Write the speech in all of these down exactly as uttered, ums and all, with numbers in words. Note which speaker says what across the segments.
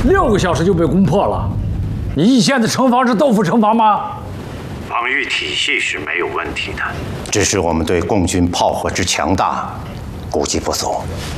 Speaker 1: 六个小时就被攻破了。你易县的城防是豆腐城防吗？
Speaker 2: 防御体系是没有问题的，
Speaker 3: 只是我们对共军炮火之强大估计不足。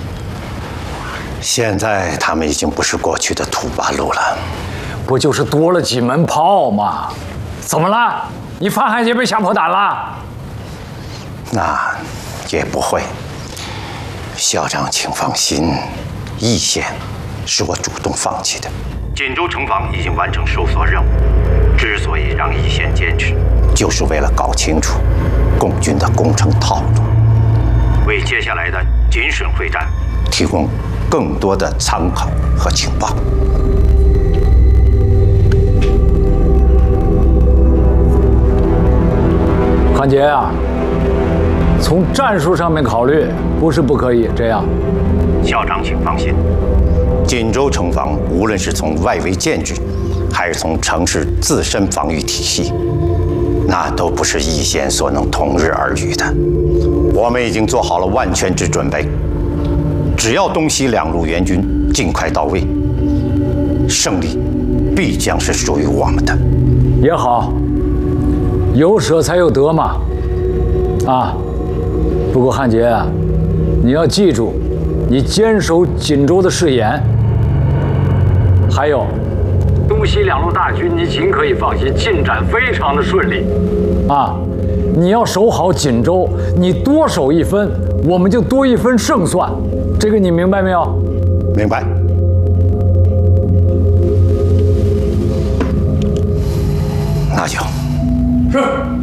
Speaker 3: 现在他们已经不是过去的土八路了，
Speaker 1: 不就是多了几门炮吗？怎么了？你范汉杰被吓破胆了？
Speaker 3: 那也不会。校长，请放心，易县是我主动放弃的。
Speaker 2: 锦州城防已经完成收缩任务，之所以让易县坚持，
Speaker 3: 就是为了搞清楚共军的攻城套路，
Speaker 2: 为接下来的谨慎会战
Speaker 3: 提供更多的参考和情报。
Speaker 1: 汉杰啊，从战术上面考虑，不是不可以这样。
Speaker 2: 校长，请放心。
Speaker 3: 锦州城防无论是从外围建制，还是从城市自身防御体系，那都不是易县所能同日而语的。我们已经做好了万全之准备，只要东西两路援军尽快到位，胜利必将是属于我们的。
Speaker 1: 也好，有舍才有得嘛。啊，不过汉杰啊，你要记住，你坚守锦州的誓言。还有，东西两路大军，你尽可以放心，进展非常的顺利。啊，你要守好锦州，你多守一分，我们就多一分胜算。这个你明白没有？
Speaker 3: 明白。那就。
Speaker 1: 是。